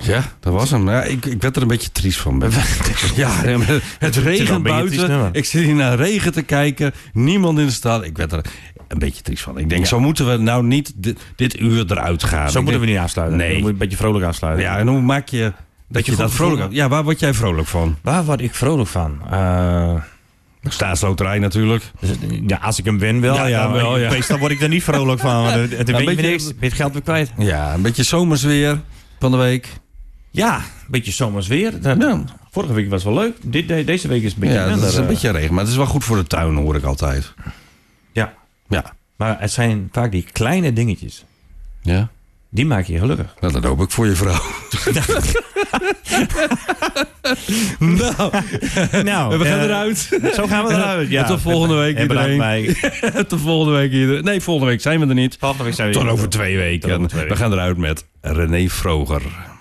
Ja, dat was hem. Ja, ik werd er een beetje triest van. Ja, het regent buiten. Ik zit hier naar regen te kijken. Niemand in de stad. Ik werd er een beetje triest van. Ik denk, zo moeten we nou niet dit uur eruit gaan. Zo moeten we niet aansluiten. Nee. We moeten een beetje vrolijk aansluiten. Ja, en hoe maak je dat je dat vrolijk... Ja, waar word jij vrolijk van? Waar word ik vrolijk van? Staatsloterij natuurlijk. Ja, als ik hem win wel. Ja, wel, ja. Meestal word ik er niet vrolijk van. Want dan win je niks. Ben je het geld weer kwijt. Ja, een beetje zomersweer van de week. Ja, een beetje zomers weer. Vorige week was wel leuk. Deze week is een beetje minder. Het is een beetje regen, maar het is wel goed voor de tuin, hoor ik altijd. Ja. Ja. Maar het zijn vaak die kleine dingetjes. Ja. Die maken je gelukkig. Nou, dat hoop ik voor je vrouw. Nou, we gaan eruit. Zo gaan we eruit. Ja. Tot volgende week iedereen. Tot volgende week iedereen. Nee, volgende week zijn we er niet. Volgende week zijn we Tot over 2 weken. We gaan eruit met René Vroger.